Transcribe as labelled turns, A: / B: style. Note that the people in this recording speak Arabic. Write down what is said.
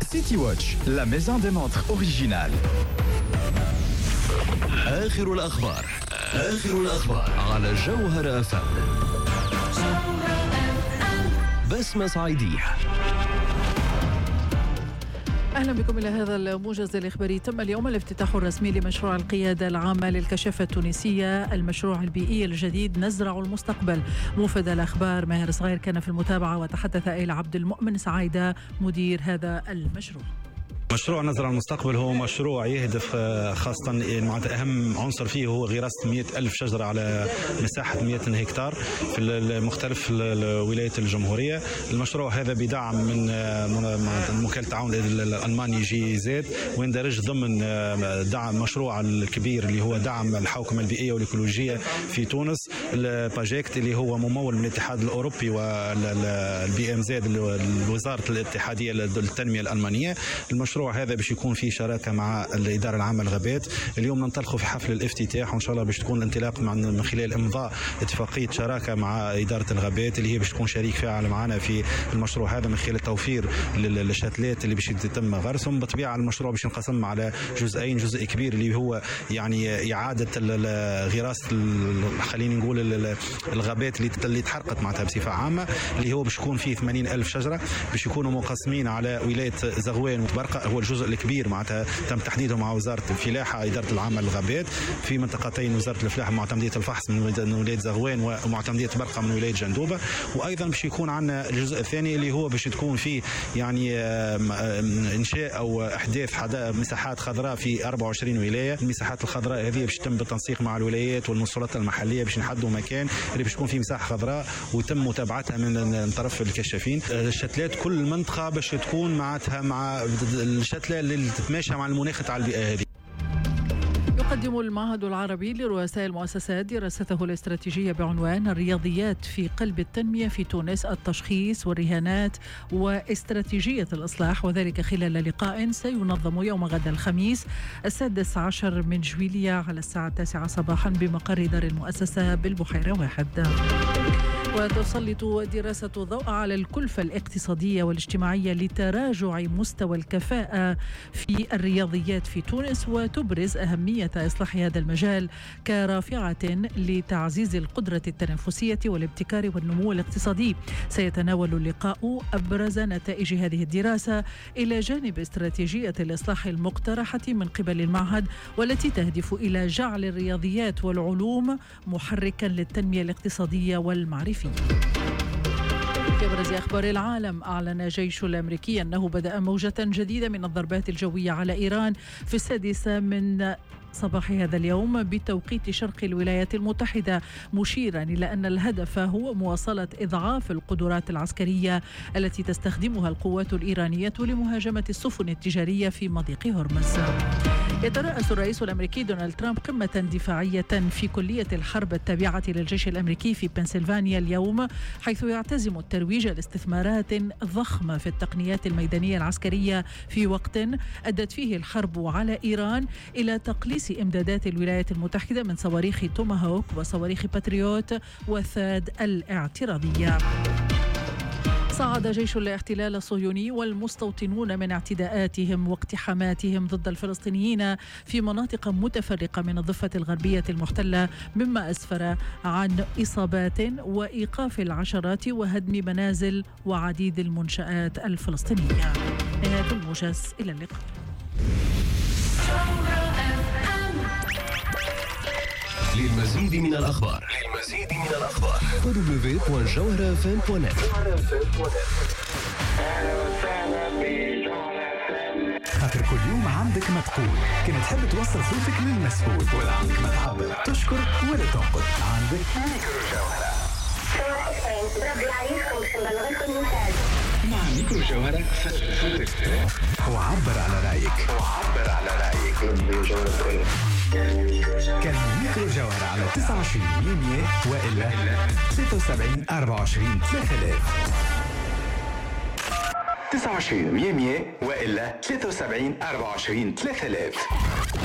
A: City Watch, la maison des montres originale.
B: آخر الأخبار على جوهر FM. بسمة صعيدية.
C: أهلا بكم إلى هذا الموجز الإخباري. تم اليوم الافتتاح الرسمي لمشروع القيادة العامة للكشافة التونسية، المشروع البيئي الجديد نزرع المستقبل. موفد الأخبار ماهر صغير كان في المتابعة وتحدث إلى عبد المؤمن سعيدة مدير هذا المشروع.
D: مشروع نزرع المستقبل هو مشروع يهدف خاصة معناتها أهم عنصر فيه هو غراسة 100,000 شجرة على مساحة 100 هكتار في مختلف ولايات الجمهورية. المشروع هذا بدعم من وكالة التعاون الألماني GIZ، ويندرج ضمن دعم مشروع الكبير اللي هو دعم الحوكمة البيئية والإيكولوجية في تونس، الباجيكت اللي هو ممول من الاتحاد الأوروبي والBMZ الوزارة الاتحادية للتنمية الألمانية. المشروع هذا باش يكون فيه شراكه مع الاداره العامه للغابات. اليوم ننطلقوا في حفل الافتتاح، وان شاء الله باش تكون الانطلاق من خلال امضاء اتفاقيه شراكه مع اداره الغابات اللي هي باش تكون شريك فاعل معنا في المشروع هذا من خلال توفير للشتلات اللي باش يتم غرسهم. بالطبيعه المشروع باش ينقسم على جزئين، جزء كبير اللي هو يعني اعاده غراسه خلينا نقول الغابات اللي تحرقت معناتها بصفه عامه، اللي هو باش يكون فيه 80,000 شجره باش يكونوا منقسمين على ولايه زغوان وتبرقة. هو الجزء الكبير معناتها تم تحديده مع وزاره الفلاحه اداره العامه للغابات، في منطقتين وزاره الفلاحه معتمديه الفحص من ولايه زغوان ومعتمديه تبرقة من ولايه جندوبه. وايضا باش يكون عندنا الجزء الثاني اللي هو باش تكون فيه يعني انشاء او احداث مساحات خضراء في 24 ولايه. المساحات الخضراء هذه باش تتم بالتنسيق مع الولايات والمسؤولات المحليه باش نحددوا مكان اللي باش تكون فيه مساحه خضراء ويتم متابعتها من طرف الكشافين. الشتلات كل منطقه باش تكون معناتها مع الشتلة اللي تتماشى مع المناخ تاع البيئة هذه.
C: يقدم المعهد العربي لرؤساء المؤسسات دراسته الاستراتيجية بعنوان الرياضيات في قلب التنمية في تونس، التشخيص والرهانات واستراتيجية الإصلاح، وذلك خلال لقاء سينظم يوم غد الخميس 16 من جويلية على الساعة 9 صباحا بمقر دار المؤسسة بالبحيرة 1. وتسلط دراسة الضوء على الكلفة الاقتصادية والاجتماعية لتراجع مستوى الكفاءة في الرياضيات في تونس، وتبرز أهمية إصلاح هذا المجال كرافعة لتعزيز القدرة التنافسية والابتكار والنمو الاقتصادي. سيتناول اللقاء أبرز نتائج هذه الدراسة إلى جانب استراتيجية الإصلاح المقترحة من قبل المعهد، والتي تهدف إلى جعل الرياضيات والعلوم محركا للتنمية الاقتصادية والمعرفية. في أبرز أخبار العالم، أعلن الجيش الأمريكي أنه بدأ موجة جديدة من الضربات الجوية على إيران في 6 من صباح هذا اليوم بتوقيت شرق الولايات المتحدة، مشيرا إلى أن الهدف هو مواصلة إضعاف القدرات العسكرية التي تستخدمها القوات الإيرانية لمهاجمة السفن التجارية في مضيق هرمز. يترأس الرئيس الأمريكي دونالد ترامب قمة دفاعية في كلية الحرب التابعة للجيش الأمريكي في بنسلفانيا اليوم، حيث يعتزم الترويج لاستثمارات ضخمة في التقنيات الميدانية العسكرية في وقت أدت فيه الحرب على إيران إلى تقليص إمدادات الولايات المتحدة من صواريخ توماهوك وصواريخ باتريوت وثاد الاعتراضية. صعد جيش الاحتلال الصهيوني والمستوطنون من اعتداءاتهم واقتحاماتهم ضد الفلسطينيين في مناطق متفرقة من الضفة الغربية المحتلة، مما أسفر عن إصابات وإيقاف العشرات وهدم منازل وعديد المنشآت الفلسطينية. نهاية الموجز، إلى اللقاء.
B: للمزيد من الأخبار www.jawharafm.net.
A: خاطر كل يوم عندك ما تقول، كنت تحب توصل صوتك للمسؤول ولا عندك ما تعبر، تشكر ولا تنقد، عندك ميكرو جوهرة. مع ميكرو جوهرة سجل صوتك وعبر على رأيك. كان ميكرو جوهرة على 29 وإلا 73 24 3000. 29 وإلا 73 24 3000.